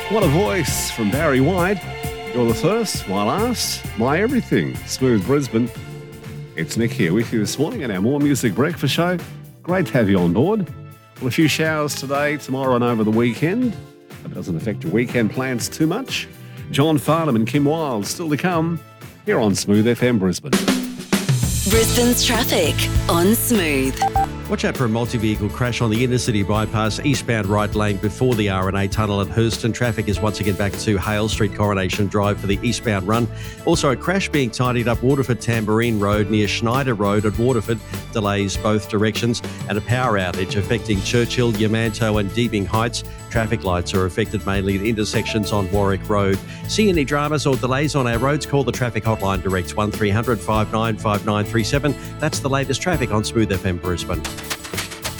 What a voice from Barry White. You're the first, my last, my everything. Smooth Brisbane. It's Nick here with you this morning at our More Music Breakfast show. Great to have you on board. Well, a few showers today, tomorrow and over the weekend. Hope it doesn't affect your weekend plans too much. John Farnham and Kim Wilde still to come here on Smooth FM Brisbane. Brisbane's traffic on Smooth. Watch out for a multi-vehicle crash on the inner-city bypass, eastbound right lane before the RNA tunnel at Hurston. Traffic is once again back to Hale Street, Coronation Drive for the eastbound run. Also, a crash being tidied up Waterford Tamborine Road near Schneider Road at Waterford. Delays both directions. And a power outage affecting Churchill, Yamanto and Deebing Heights. Traffic lights are affected mainly at intersections on Warwick Road. See any dramas or delays on our roads? Call the traffic hotline direct 1300 595937. That's the latest traffic on Smooth FM Brisbane.